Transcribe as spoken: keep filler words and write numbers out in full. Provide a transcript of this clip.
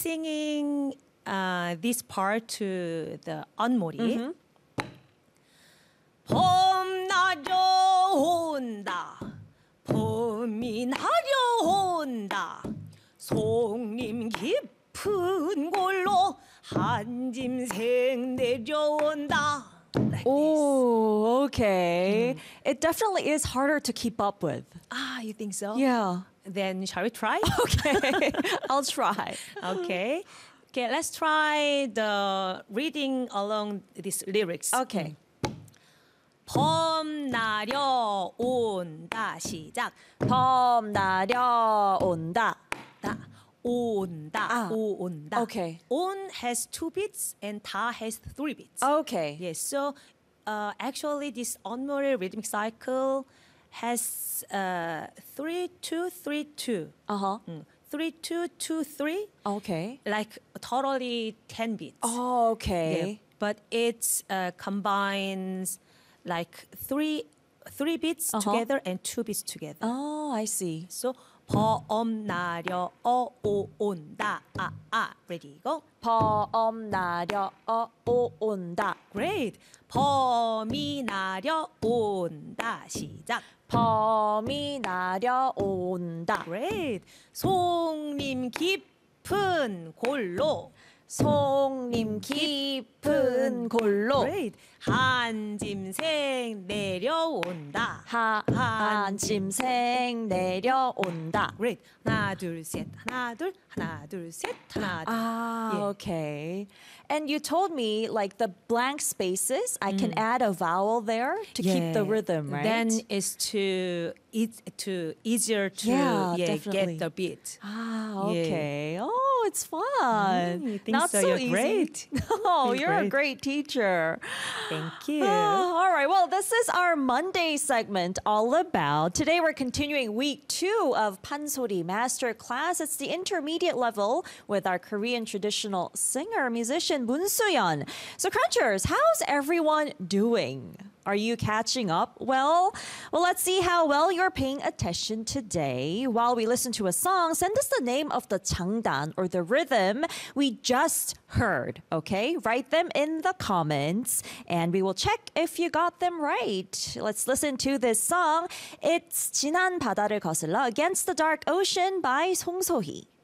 singing uh, this part to the 언모리. Mm-hmm. 봄나려 온다. 봄이 나려 온다. 송림 깊은 골로 한 짐생 내려온다. Like Oh, okay. It definitely is harder to keep up with. Ah, you think so? Yeah. Then shall we try? Okay, I'll try. Okay. Okay, let's try the reading along these lyrics. Okay. 봄 나려 온다 시작. 봄 나려 온다. 다 온다 아, 온다. okay. On has two beats and 다 has three beats. Okay. Yes. So uh, actually, this onmore rhythmic cycle has uh, three two three two. Uh-huh. Mm. Three two two three. Okay. Like totally ten beats. Oh, okay. Yeah, but it uh, combines like three three beats Uh-huh. together and two beats together. Oh, I see. So 봄 나려 어, 오, 온다 아, 아. Ready, go. 봄 나려 어, 오, 온다. Great. 봄이 나려 온다 시작. 봄이 나려 온다. Great. 송림 깊은 골로. 송림 깊은 골로. Great. 한 짐생 내려온다. 한 짐생 내려온다. Great. 하나 둘 셋 하나 둘 하나 둘 셋 하나 둘. Ah, Yeah. okay. And you told me like the blank spaces, I can add a vowel there to keep the Yeah. rhythm, right? Then it's to it's to easier to Yeah, yeah, definitely. get the beat. Ah, Yeah. okay. Oh, it's fun. Mm, you think Not so? so You're easy. great. Oh, You're you're a great. great teacher. Thank you. Oh, all right. Well, this is our Monday segment all about. Today we're continuing week two of Pansori Master Class. It's the intermediate level with our Korean traditional singer musician Moon Soo-yeon. So, Crunchers, how's everyone doing? Are you catching up well? Well, let's see how well you're paying attention today. While we listen to a song, send us the name of the 장단 or the rhythm we just heard, okay? Write them in the comments and we will check if you got them right. Let's listen to this song. It's 진한 바다를 거슬러 Against the Dark Ocean by 송소희.